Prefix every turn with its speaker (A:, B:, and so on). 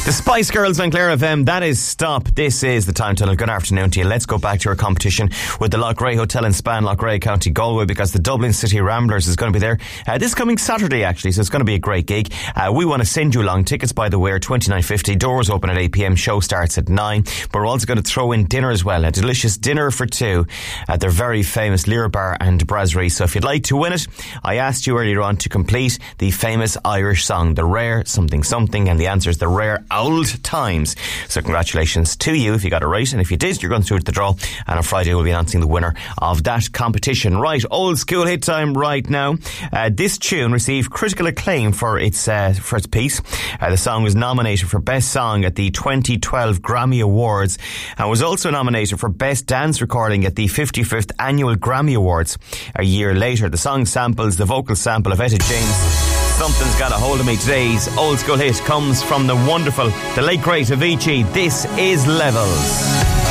A: The Spice Girls on Clare FM, that is Stop. This is the Time Tunnel. Good afternoon to you. Let's go back to our competition with the Lochray Hotel in Span, Lochray, County Galway, because the Dublin City Ramblers is going to be there this coming Saturday, actually, so it's going to be a great gig. We want to send you along. Tickets, by the way, are $29.50. Doors open at 8 p.m. Show starts at 9. But we're also going to throw in dinner as well. A delicious dinner for two at their very famous Lear Bar and Brasserie. So if you'd like to win it, I asked you earlier on to complete the famous Irish song, The Rare Something Something, and the answer is The Rare Old Times. So congratulations to you if you got it right, and if you did, you're going through to the draw, and on Friday we'll be announcing the winner of that competition. Right, old school hit time right now. This tune received critical acclaim for its piece. The song was nominated for Best Song at the 2012 Grammy Awards and was also nominated for Best Dance Recording at the 55th Annual Grammy Awards a year later. The song samples the vocal sample of Etta James' Something's Got a Hold of Me. Today's old school hit comes from the wonderful, the late great Avicii. This is Levels.